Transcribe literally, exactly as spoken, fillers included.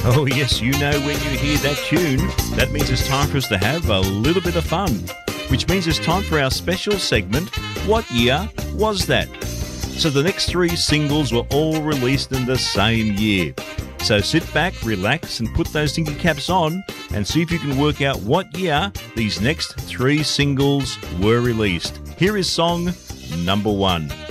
Oh yes, you know when you hear that tune, that means it's time for us to have a little bit of fun, which means it's time for our special segment, What Year Was That? So the next three singles were all released in the same year. So sit back, relax and put those thinking caps on and see if you can work out what year these next three singles were released. Here is song number one.